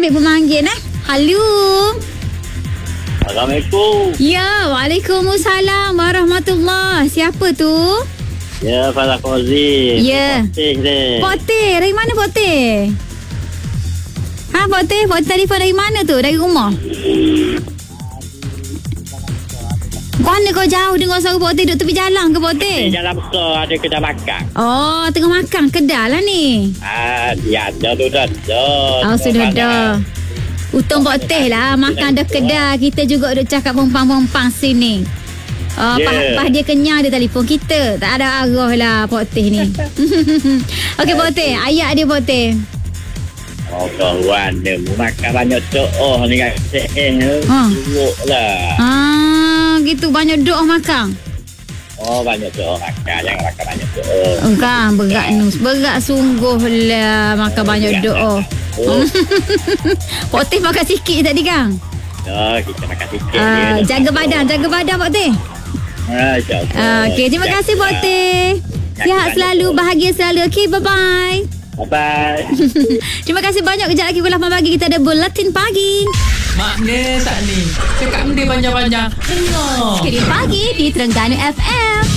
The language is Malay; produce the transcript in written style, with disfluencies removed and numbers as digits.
ambil pemanggil Halo. Assalamualaikum. Ya, Waalaikumsalam warahmatullahi. Siapa tu? Ya, Farah Fauzi. Ya. Poteh. Dari mana Poteh? Poteh telefon dari mana tu? Dari rumah? Mana kau jauh dengar suara Poteh duduk tepi jalan ke Poteh? Jalan besar ada kedai makan. Oh, tengah makan kedai lah ni. Dia ada tu dah. Sudah dah. Untung Poteh lah makan dah kedai. Kita juga duk cakap pompang-pompang sini. Pas dia kenyang dia telefon kita. Tak ada arah lah Poteh ni. Okey Poteh, ayat dia Poteh. Kawan dia makan banyak doa ni kan. Buruk lah. Gitu banyak doa makan. Banyak doa makan. Jangan makan banyak doa. Kan berat Nus. Berat sungguh lah makan banyak doa. Poteh makan sikit tadi kan? Kita makan sikit. Jaga badan Poteh. Okey, terima kasih Poteh. Sihat selalu, bahagia selalu. Okey, bye-bye. Bye-bye. Terima kasih banyak. Kejap lagi pukul 8 pagi kita ada Buletin Pagi. Maknya tak ni. Cakap dia panjang-panjang. Dengar. Buletin Pagi di Terengganu FM.